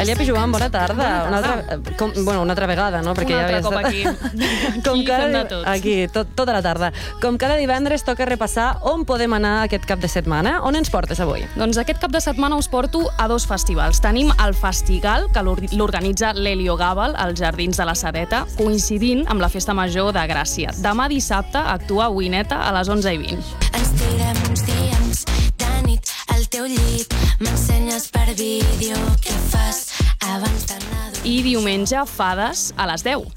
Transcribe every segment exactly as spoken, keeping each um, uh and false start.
Elia Pijuan, bona tarda. Bona tarda. Una altra, com, bueno, una altra vegada, no? Perquè un altre ja cop aquí. Com aquí cada, fem de tot. Aquí, tot, tota la tarda. Com cada divendres toca repassar on podem anar aquest cap de setmana. On ens portes avui? Doncs aquest cap de setmana us porto a dos festivals. Tenim el Festigal, que l'organitza l'Helio Gàbal, als Jardins de la Sedeta, coincidint amb la Festa Major de Gràcia. Demà dissabte actua Wineta a les onze i vint. Ens tirem uns dies de nit al teu llit, m'ensenyes per vídeo què fas abans d'anar a dormir. I diumenge Fades a les deu.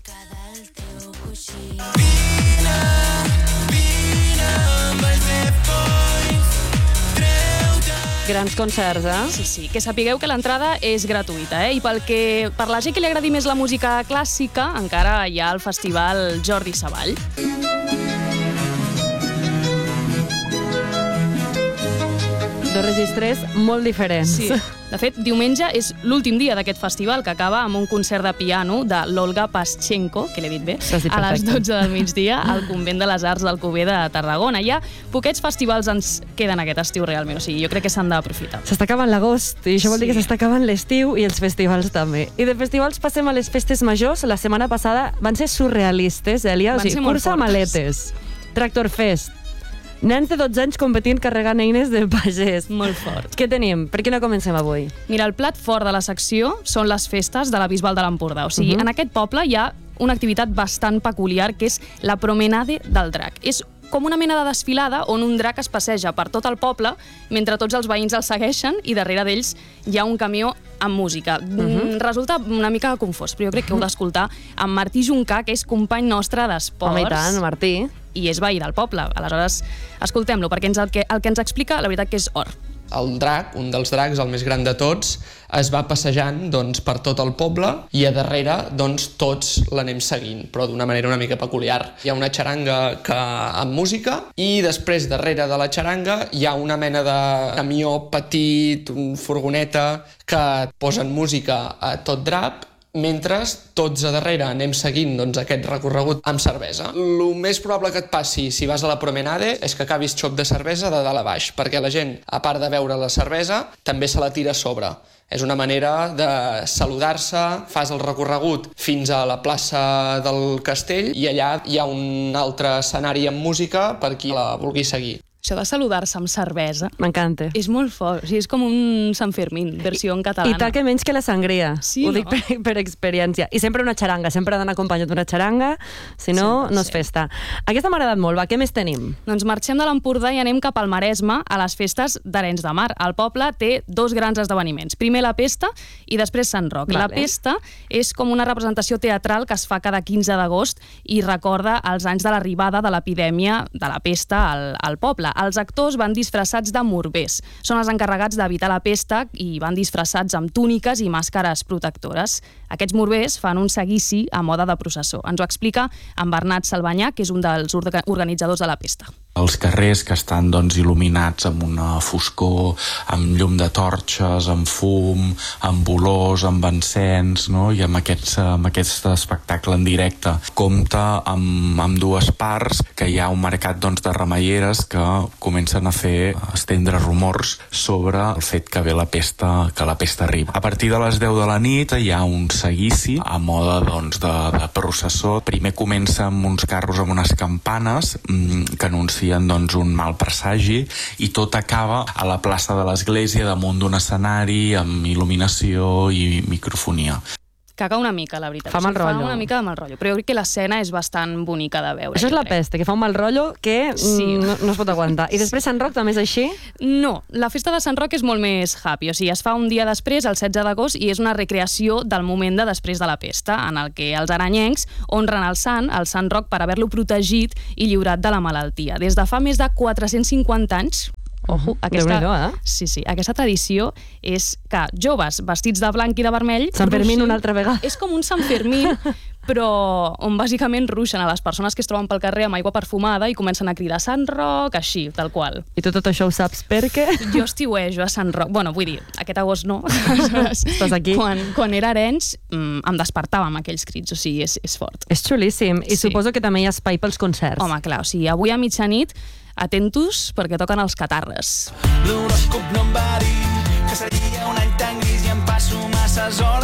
Grans concerts, eh? Sí, sí, que sapigueu que l'entrada és gratuïta, eh? I pel que, per la gent que li agradi més la música clàssica, encara hi ha el festival Jordi Savall. Dos registres molt diferents. Sí. De fet, diumenge és l'últim dia d'aquest festival, que acaba amb un concert de piano de l'Olga Paschenko, que l'he dit bé, a les dotze del migdia al Convent de les Arts d'Alcover de Tarragona. Ja poquets festivals ens queden aquest estiu realment, o sigui, jo crec que s'han d'aprofitar. S'està acabant l'agost, i això vol dir que s'està acabant l'estiu i els festivals també. I de festivals passem a les festes majors. La setmana passada van ser surrealistes, Elia. O sigui, cursa maletes, Tractor Fest, nens de dotze anys competint carregant eines de pagès. Molt fort. Què tenim? Per què no comencem avui? Mira, el plat fort de la secció són les festes de la Bisbal de l'Empordà. O sigui, uh-huh. en aquest poble hi ha una activitat bastant peculiar, que és la Promenade del Drac. És com una mena de desfilada on un drac es passeja per tot el poble mentre tots els veïns el segueixen i darrere d'ells hi ha un camió amb música. Uh-huh. Resulta una mica confós, però jo crec que heu d'escoltar amb Martí Juncà, que és company nostre d'esports. Home, i tant, Martí. I és veí del poble. Aleshores, escoltem-lo, perquè ens el, que, el que ens explica, la veritat que és or. El drac, un dels dracs, el més gran de tots, es va passejant doncs, per tot el poble i a darrere doncs, tots l'anem seguint, però d'una manera una mica peculiar. Hi ha una xaranga que, amb música i després, darrere de la xaranga, hi ha una mena de camió petit, una furgoneta, que posen música a tot drap, mentre tots a darrere anem seguint doncs, aquest recorregut amb cervesa. El més probable que et passi si vas a la Promenade és que acabis xop de cervesa de dalt a baix, perquè la gent, a part de beure la cervesa, també se la tira a sobre. És una manera de saludar-se, fas el recorregut fins a la plaça del Castell i allà hi ha un altre escenari amb música per qui la vulgui seguir. Això de saludar-se amb cervesa... M'encanta. És molt fort. O sigui, és com un Sant Fermín, versió en catalana. I tal que menys que la sangria. Sí, Ho no? dic per, per experiència. I sempre una xaranga. Sempre ha d'anar acompanyat d'una xaranga. Si no, no és festa. Aquesta m'ha agradat molt. Va, què més tenim? Doncs marxem de l'Empordà i anem cap al Maresme, a les festes d'Arenys de Mar. El poble té dos grans esdeveniments. Primer la Pesta i després Sant Roc. Vale. La Pesta és com una representació teatral que es fa cada quinze d'agost i recorda els anys de l'arribada de l'epidèmia de la pesta al, al poble. Els actors van disfressats de morbers. Són els encarregats d'evitar la pesta i van disfressats amb túniques i màscares protectores. Aquests morbers fan un seguici a mode de processó. Ens ho explica en Bernat Salvanyà, que és un dels organitzadors de la pesta. Els carrers que estan doncs, il·luminats amb una foscor, amb llum de torxes, amb fum, amb olors, amb encens, no? I amb aquest, amb aquest espectacle en directe. Compta amb, amb dues parts, que hi ha un mercat doncs, de remeieres que comencen a fer a estendre rumors sobre el fet que ve la pesta, que la pesta arriba. A partir de les deu de la nit hi ha un seguici a mode doncs, de, de processó. Primer comença amb uns carros amb unes campanes mmm, que anuncien doncs, un mal presagi i tot acaba a la plaça de l'església damunt d'un escenari amb il·luminació i microfonia. Caga una mica, la veritat. Fa mal rotllo. Fa una mica de mal rotllo, però jo crec que l'escena és bastant bonica de veure. Això és la crec. pesta, que fa un mal rotllo que Sí. no, no es pot aguantar. I després Sant Roc també és així? No, la festa de Sant Roc és molt més happy, o sigui, es fa un dia després, el setze d'agost, i és una recreació del moment de després de la pesta, en el que els aranyencs honren el sant, el Sant Roc, per haver-lo protegit i lliurat de la malaltia. Des de fa més de quatre-cents cinquanta anys, ojo, aquesta, eh? sí, sí, aquesta tradició és que joves vestits de blanc i de vermell... Sant Fermín ruixin, una altra vegada. És com un Sant Fermín, però on bàsicament ruixen a les persones que es troben pel carrer amb aigua perfumada i comencen a cridar Sant Roc, així, tal qual. I tu tot això ho saps per què? Jo estiuejo a Sant Roc. Bueno, vull dir, aquest agost no. Estàs aquí. Quan, quan era Arenys em despertava amb aquells crits, o sigui, és, és fort. És xulíssim. I Sí. suposo que també hi ha espai pels concerts. Home, clar, o sigui, avui a mitjanit atentos perquè toquen els catarres. L'horòscop no em va dir que seria un any tan gris i em passo masses hores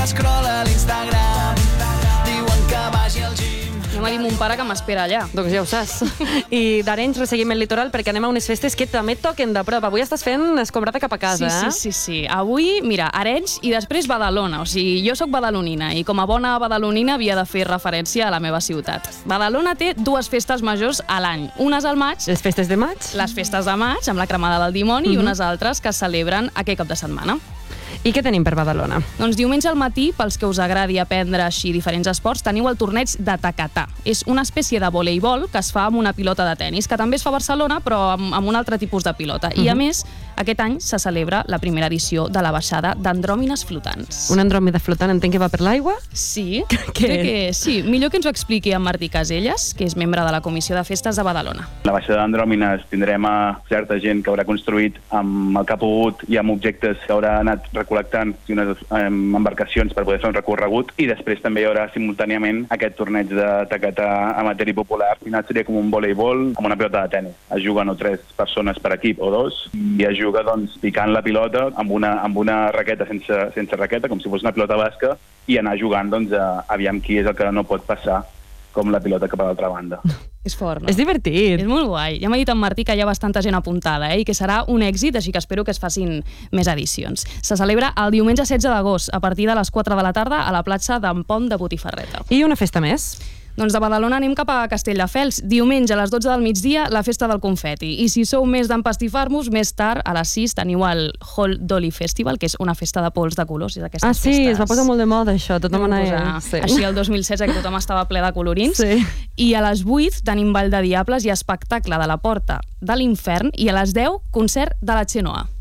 scroll a l'Instagram, diuen que vagi al gym. Anem a dir mon pare que m'espera allà. Doncs ja ho saps. I d'Arenys resseguim el litoral perquè anem a unes festes que també toquen de prop. Avui estàs fent escombrata cap a casa, sí, eh? Sí, sí, sí. Avui, mira, Arenys i després Badalona. O sigui, jo sóc badalonina i com a bona badalonina havia de fer referència a la meva ciutat. Badalona té dues festes majors a l'any. Unes al maig. Les festes de maig? Les festes de maig, amb la cremada del dimoni, uh-huh. i unes altres que es celebren aquest cap de setmana. I què tenim per Badalona? Doncs diumenge al matí, pels que us agradi aprendre així diferents esports, teniu el torneig de tacatà. És una espècie de voleibol que es fa amb una pilota de tennis, que també es fa a Barcelona, però amb, amb un altre tipus de pilota. Uh-huh. I a més, aquest any se celebra la primera edició de la baixada d'andròmines flotants. Una andròmina flotant entenc que va per l'aigua? Sí, Què? crec que sí. Millor que ens ho expliqui en Martí Caselles, que és membre de la Comissió de Festes de Badalona. La baixada d'andròmines tindrem a certa gent que haurà construït amb el que ha pogut i amb objectes que haurà anat recol·lectant i unes eh, embarcacions per poder fer un recorregut, i després també hi haurà simultàniament aquest torneig de tacatà amateur i popular. Al final seria com un voleibol amb una pilota de tenis. Es juguen o tres persones per equip o dos i es juga doncs, picant la pilota amb una, amb una raqueta sense, sense raqueta, com si fos una pilota basca, i anar jugant doncs, a, aviam qui és el que no pot passar com la pilota cap a l'altra banda. És fort, no? És divertit. És molt guai. Ja m'ha dit en Martí que hi ha bastanta gent apuntada, eh? I que serà un èxit, així que espero que es facin més edicions. Se celebra el diumenge setze d'agost, a partir de les quatre de la tarda, a la platja d'en Pont de Botifarreta. I una festa més? Doncs de Badalona anem cap a Castelldefels. Diumenge a les dotze del migdia, la festa del confeti. I si sou més d'empastifar-vos, més tard, a les sis, teniu el Hall Dolly Festival, que és una festa de pols de colors. Ah, sí, festes... es va posar molt de moda, això. Tothom anava... Sí. Així el dos mil setze, que tothom estava ple de colorins. Sí. I a les vuit tenim Ball de Diables i espectacle de la Porta de l'Infern. I a les deu, concert de la Xenoa.